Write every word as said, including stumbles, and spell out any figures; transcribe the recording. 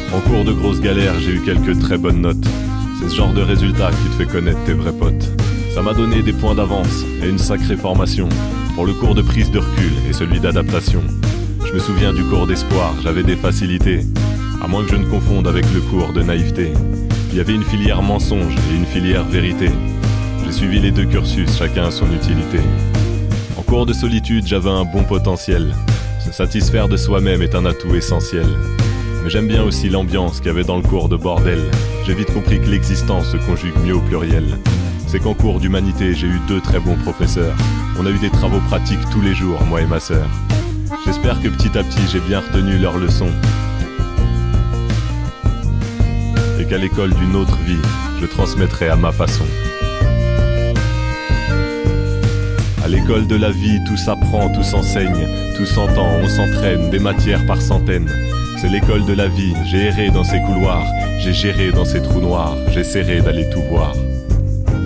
En cours de grosses galères, j'ai eu quelques très bonnes notes. C'est ce genre de résultat qui te fait connaître tes vrais potes. Ça m'a donné des points d'avance et une sacrée formation pour le cours de prise de recul et celui d'adaptation. Je me souviens du cours d'espoir, j'avais des facilités, à moins que je ne confonde avec le cours de naïveté. Il y avait une filière mensonge et une filière vérité. J'ai suivi les deux cursus, chacun a son utilité. En cours de solitude, j'avais un bon potentiel. Se satisfaire de soi-même est un atout essentiel. Mais j'aime bien aussi l'ambiance qu'il y avait dans le cours de bordel. J'ai vite compris que l'existence se conjugue mieux au pluriel. C'est qu'en cours d'humanité, j'ai eu deux très bons professeurs. On a eu des travaux pratiques tous les jours, moi et ma sœur. J'espère que petit à petit, j'ai bien retenu leurs leçons. Et qu'à l'école d'une autre vie, je transmettrai à ma façon. À l'école de la vie, tout s'apprend, tout s'enseigne, tout s'entend, on s'entraîne, des matières par centaines. C'est l'école de la vie, j'ai erré dans ces couloirs, j'ai géré dans ces trous noirs, j'essaierai d'aller tout voir.